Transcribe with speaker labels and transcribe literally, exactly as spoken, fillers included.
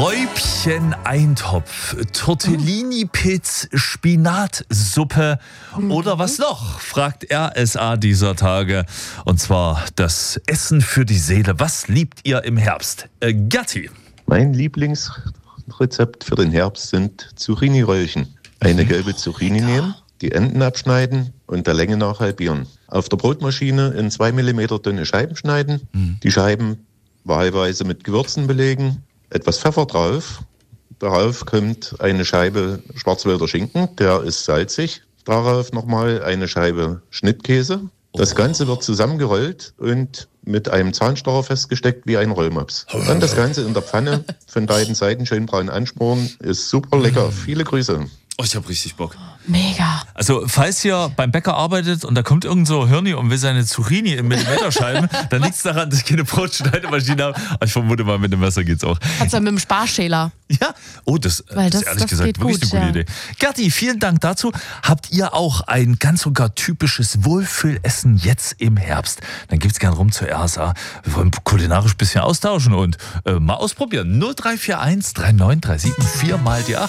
Speaker 1: Räubchen-Eintopf, Tortellini-Pilz, Spinatsuppe oder was noch, fragt R S A dieser Tage. Und zwar das Essen für die Seele. Was liebt ihr im Herbst? Äh, Gatti.
Speaker 2: Mein Lieblingsrezept für den Herbst sind Zucchini-Röllchen. Eine gelbe Zucchini nehmen, die Enden abschneiden und der Länge nach halbieren. Auf der Brotmaschine in zwei Millimeter dünne Scheiben schneiden. Mhm. Die Scheiben wahlweise mit Gewürzen belegen. Etwas Pfeffer drauf. Darauf kommt eine Scheibe Schwarzwälder Schinken, der ist salzig. Darauf nochmal eine Scheibe Schnittkäse. Das Ganze wird zusammengerollt und mit einem Zahnstocher festgesteckt wie ein Rollmops. Dann das Ganze in der Pfanne von beiden Seiten schön braun anschmoren. Ist super lecker. Viele Grüße.
Speaker 1: Oh, ich hab richtig Bock.
Speaker 3: Mega.
Speaker 1: Also, falls ihr beim Bäcker arbeitet und da kommt irgend so Hirni und will seine Zucchini in Millimeterscheiben, dann liegt es daran, dass ich keine Brotschneidemaschine habe. Aber ich vermute mal, mit dem Messer geht's auch.
Speaker 3: Kannst du mit dem Sparschäler.
Speaker 1: Ja, oh, das,
Speaker 3: Weil
Speaker 1: das
Speaker 3: das-
Speaker 1: ist ehrlich
Speaker 3: das
Speaker 1: gesagt
Speaker 3: geht
Speaker 1: wirklich
Speaker 3: gut,
Speaker 1: eine gute
Speaker 3: ja.
Speaker 1: Idee. Gerti, vielen Dank dazu. Habt ihr auch ein ganz sogar typisches Wohlfühlessen jetzt im Herbst? Dann gibt's gern rum zur R S A. Wir wollen kulinarisch ein bisschen austauschen und äh, mal ausprobieren. null drei vier eins drei neun drei sieben vier mal die acht.